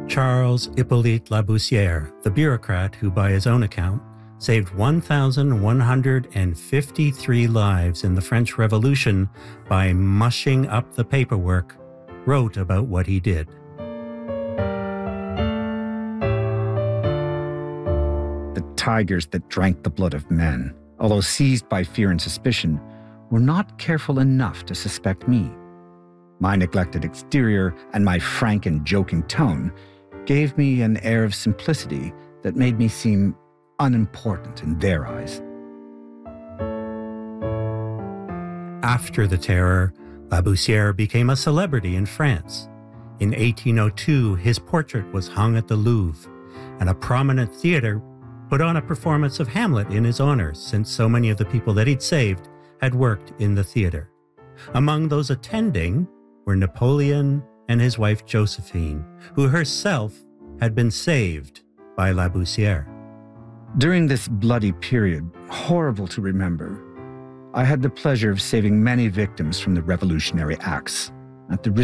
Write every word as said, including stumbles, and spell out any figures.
Charles Hippolyte Laboussière, the bureaucrat who, by his own account, saved one thousand one hundred fifty-three lives in the French Revolution by mushing up the paperwork, wrote about what he did. The tigers that drank the blood of men, although seized by fear and suspicion, were not careful enough to suspect me. My neglected exterior and my frank and joking tone gave me an air of simplicity that made me seem unimportant in their eyes. After the Terror, Laboussière became a celebrity in France. In eighteen oh two, his portrait was hung at the Louvre, and a prominent theater put on a performance of Hamlet in his honor, since so many of the people that he'd saved had worked in the theater. Among those attending were Napoleon and his wife Josephine, who herself had been saved by Laboussière. During this bloody period, horrible to remember, I had the pleasure of saving many victims from the revolutionary acts, at the risk